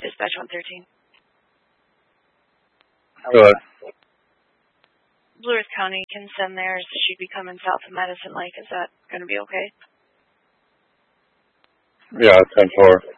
Dispatch 113. Go ahead. Blue Earth County can send theirs. She'd be coming south of Medicine Lake. Is that going to be okay? Yeah, 10-4.